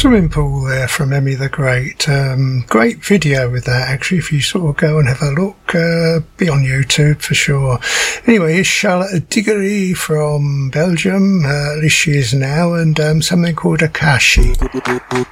swimming pool there from Emmy the Great. Great video with that, actually. If you sort of go and have a look, be on YouTube for sure. Anyway, here's Charlotte Diggory from Belgium. At least she is now, and something called Akashi.